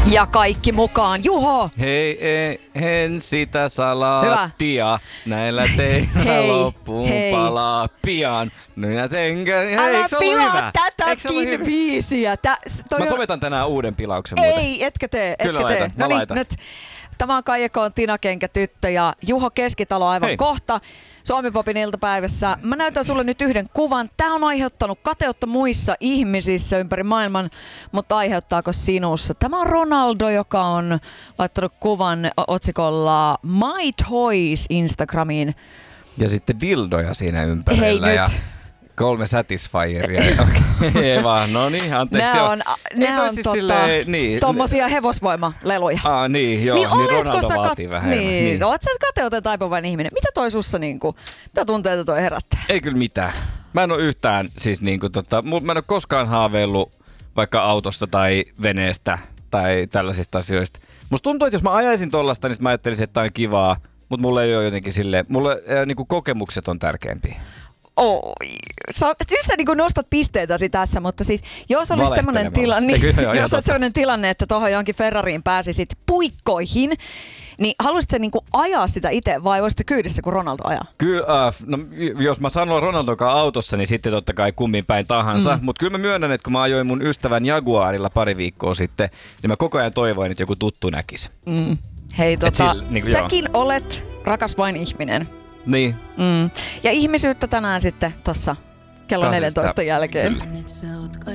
Ja kaikki mukaan. Juho! Hei, en sitä salaattia. Hyvä. Näillä teillä loppuun palaa pian. Minä tenkään. Älä pilaa tätäkin biisiä. Mä sovitan tänään uuden pilauksen. Ei, etkä tee. No niin, nyt. Tämä on Kaijakoon Tina Kenkä tyttö ja Juho Keskitalo aivan kohta. Suomi-popin iltapäivässä. Mä näytän sulle nyt yhden kuvan. Tää on aiheuttanut kateutta muissa ihmisissä ympäri maailman, mutta aiheuttaako sinussa? Tämä on Ronaldo, joka on laittanut kuvan otsikolla My Toys Instagramiin. Ja sitten dildoja siinä ympärillä. Hei, ja 3 Satisfyeria. Okei, vaan. No niin, anteeksi. Ne on niin. tommosia hevosvoimaleluja. Niin, joo. Niin Ronaldo vaatii vähän. Niin. Oot sä kateuden taipuvainen ihminen? Mitä toi sussa mitä tunteita toi herättää? Ei kyllä mitään. Mä en oo yhtään siis mä en oo koskaan haaveillut vaikka autosta tai veneestä tai tällaisista asioista. Musta tuntuu, että jos mä ajaisin tollasta, niin mä ajattelisin, että tää on kivaa. Mutta mulle ei ole jotenkin mulle kokemukset on tärkeämpiä. Sä nostat pisteitäsi tässä, mutta siis jos olisi semmoinen tilanne, jos olisi semmoinen tilanne, että tuohon johonkin Ferrariin pääsisit puikkoihin, niin haluaisit sä ajaa sitä itse vai voisit sä kyydissä, kun Ronaldo ajaa? Kyllä, jos mä sanon Ronaldokaan autossa, niin sitten totta kai kummin päin tahansa. Mutta kyllä mä myönnän, että kun mä ajoin mun ystävän Jaguarilla pari viikkoa sitten, niin mä koko ajan toivoin, että joku tuttu näkisi. Hei, säkin olet rakas vain ihminen. Niin. Ja ihmisyyttä tänään sitten tossa kello 14 jälkeen.